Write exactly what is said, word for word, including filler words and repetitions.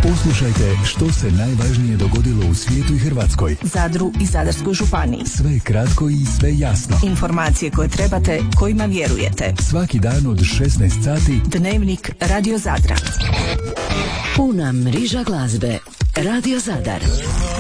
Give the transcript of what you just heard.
Poslušajte što se najvažnije dogodilo u svijetu i Hrvatskoj, Zadru i Zadarskoj županiji. Sve je kratko i sve jasno. Informacije koje trebate, kojima vjerujete. Svaki dan od šesnaest sati. Dnevnik Radio Zadra. Puna mriža glazbe. Radio Zadar.